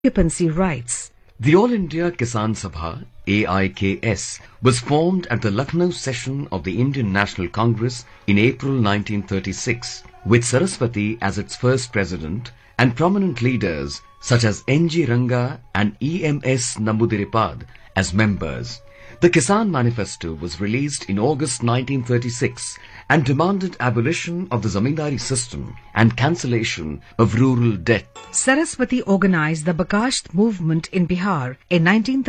occupancy rights. The All India Kisan Sabha, AIKS, was formed at the Lucknow session of the Indian National Congress in April 1936, with Saraswati as its first president and prominent leaders such as N.G. Ranga and E.M.S. Namboodiripad as members. The Kisan Manifesto was released in August 1936 and demanded abolition of the zamindari system and cancellation of rural debt. Saraswati organized the Bakasht movement in Bihar in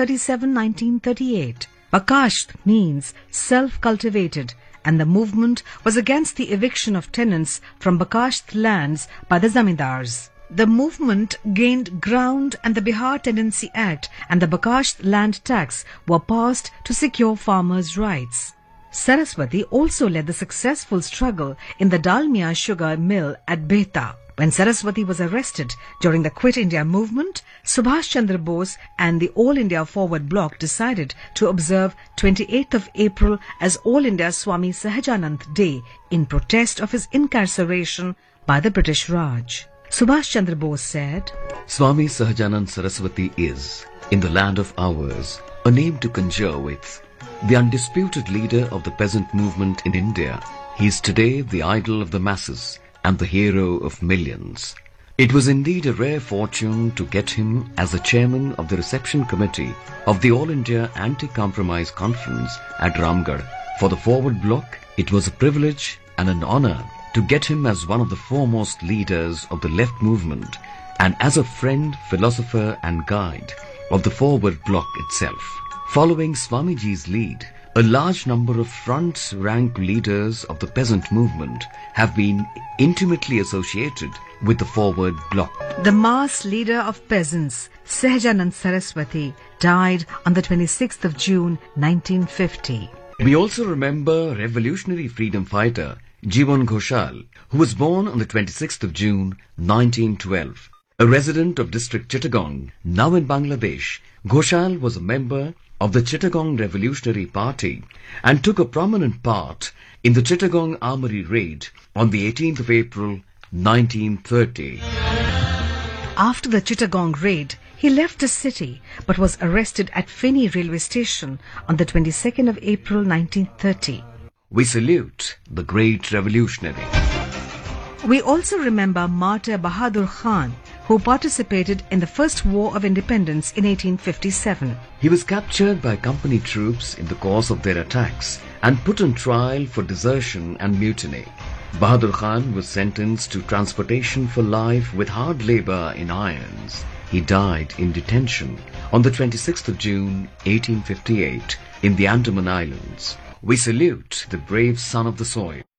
1937-1938. Bakasht means self-cultivated, and the movement was against the eviction of tenants from Bakasht lands by the zamindars. The movement gained ground and the Bihar Tenancy Act and the Bakasht land tax were passed to secure farmers' rights. Saraswati also led the successful struggle in the Dalmia sugar mill at Behta. When Saraswati was arrested during the Quit India movement, Subhash Chandra Bose and the All India Forward Bloc decided to observe 28th of April as All India Swami Sahajanand Day in protest of his incarceration by the British Raj. Subhash Chandra Bose said, Swami Sahajanand Saraswati is, in the land of ours, a name to conjure with. The undisputed leader of the peasant movement in India, he is today the idol of the masses and the hero of millions. It was indeed a rare fortune to get him as the chairman of the reception committee of the All India Anti-Compromise Conference at Ramgarh. For the Forward Bloc, it was a privilege and an honor to get him as one of the foremost leaders of the left movement and as a friend, philosopher and guide of the Forward Bloc itself. Following Swamiji's lead, a large number of front-rank leaders of the peasant movement have been intimately associated with the Forward Bloc. The mass leader of peasants, Sahajanand Saraswati, died on the 26th of June 1950. We also remember revolutionary freedom fighter Jivan Ghoshal, who was born on the 26th of June 1912. A resident of district Chittagong, now in Bangladesh, Ghoshal was a member of the Chittagong Revolutionary Party and took a prominent part in the Chittagong Armory raid on the 18th of April 1930. After the Chittagong raid, he left the city but was arrested at Feni railway station on the 22nd of April 1930. We salute the great revolutionary. We also remember Martyr Bahadur Khan, who participated in the First War of Independence in 1857. He was captured by company troops in the course of their attacks and put on trial for desertion and mutiny. Bahadur Khan was sentenced to transportation for life with hard labor in irons. He died in detention on the 26th of June 1858 in the Andaman Islands. We salute the brave son of the soil.